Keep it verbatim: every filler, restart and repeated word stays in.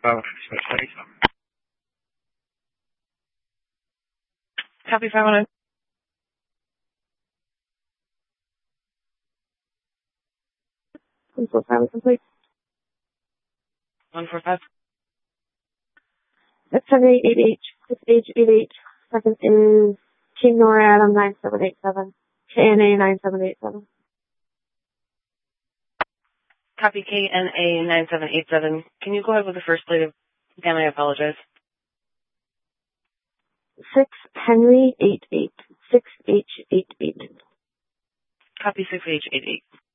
Uh, Copy five one nine. one four five complete. one four five. That's seven eight eight eight. Six H eight eight. Second is Team NORAD on nine seven eight seven. K N A nine seven eight seven. Copy K N A nine seven eight seven. Can you go ahead with the first plate of, again, I apologize. six Henry eight eight. six H eight eight. Copy six H eight eight.